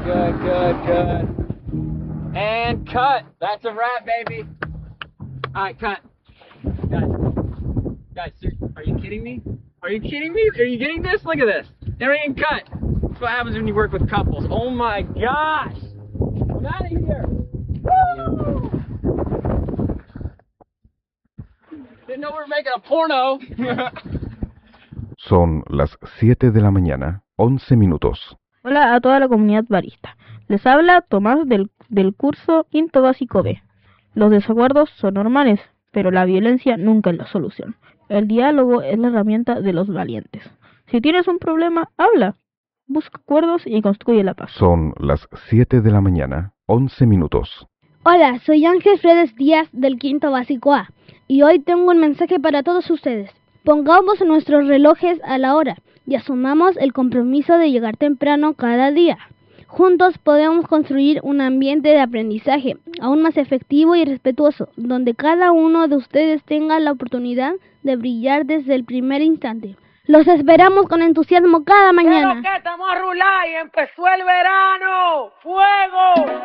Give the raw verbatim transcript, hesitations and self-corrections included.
good, good, good. And cut. That's a wrap, baby. All right, cut. Guys, guys, are you kidding me? Are you kidding me? Are you getting this? Look at this. Everything cut. That's what happens when you work with couples. Oh my gosh. I'm out of here. Woo! Didn't know we were making a porno. Son las siete de la mañana, once minutos. Hola a toda la comunidad barista. Les habla Tomás del, del curso Quinto Básico B. Los desacuerdos son normales, pero la violencia nunca es la solución. El diálogo es la herramienta de los valientes. Si tienes un problema, habla. Busca acuerdos y construye la paz. Son las siete de la mañana, once minutos. Hola, soy Ángel Fredes Díaz del Quinto Básico A y hoy tengo un mensaje para todos ustedes. Pongamos nuestros relojes a la hora y asumamos el compromiso de llegar temprano cada día. Juntos podemos construir un ambiente de aprendizaje aún más efectivo y respetuoso, donde cada uno de ustedes tenga la oportunidad de brillar desde el primer instante. Los esperamos con entusiasmo cada mañana. ¡Pero que estamos a rular y empezó el verano! ¡Fuego!